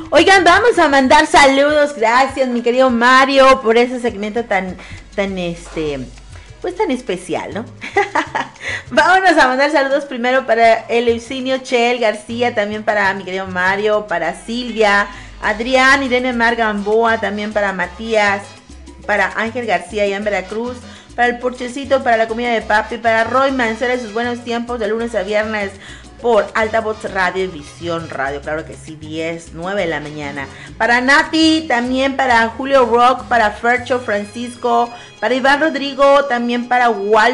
Oigan, vamos a mandar saludos. Gracias, mi querido Mario, por ese segmento tan pues tan especial, ¿no? Vámonos a mandar saludos primero para Eleusinio Chel García, también para mi querido Mario, para Silvia, Adrián, Irene Mar Gamboa, también para Matías, para Ángel García allá en Veracruz, para el Porchecito, para la comida de papi, para Roy Mancera y sus buenos tiempos de lunes a viernes por Altavoz Radio y Visión Radio, claro que sí, 10, 9 de la mañana. Para Nati, también para Julio Rock, para Fercho Francisco, para Iván Rodrigo, también para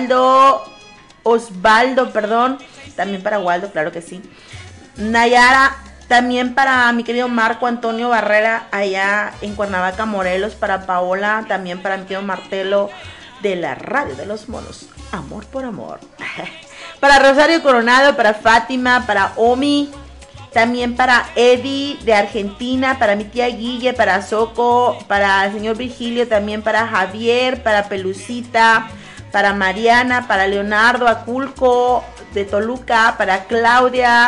Osvaldo, también para Waldo, claro que sí. Nayara, también para mi querido Marco Antonio Barrera, allá en Cuernavaca, Morelos, para Paola, también para mi querido Martelo de la Radio de los Monos, Amor por Amor. Para Rosario Coronado, para Fátima, para Omi, también para Eddie de Argentina, para mi tía Guille, para Soco, para el señor Virgilio, también para Javier, para Pelucita, para Mariana, para Leonardo Aculco de Toluca, para Claudia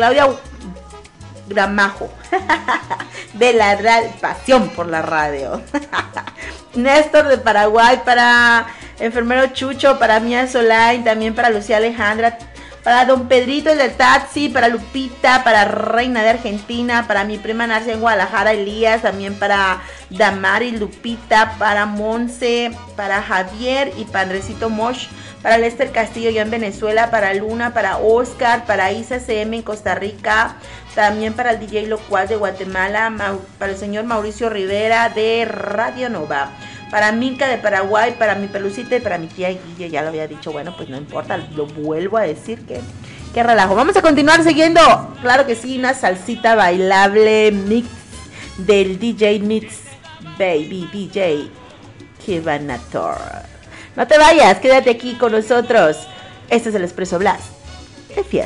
Gramajo, de la pasión por la radio. Néstor de Paraguay, para Enfermero Chucho, para Mía Solain, también para Lucía Alejandra, para Don Pedrito el del taxi, para Lupita, para Reina de Argentina, para mi prima Narcia en Guadalajara, Elías, también para Damari, Lupita, para Monse, para Javier y para Andresito Mosh, para Lester Castillo ya en Venezuela, para Luna, para Oscar, para Isa CM en Costa Rica, también para el DJ Locuaz de Guatemala, para el señor Mauricio Rivera de Radio Nova, para Milka de Paraguay, para mi Pelucita y para mi tía Guille, ya lo había dicho, bueno, pues no importa, lo vuelvo a decir, que relajo. Vamos a continuar siguiendo, claro que sí, una salsita bailable mix del DJ Mix Baby DJ Kevanator. No te vayas, quédate aquí con nosotros. Este es el Expreso Blast de fiesta.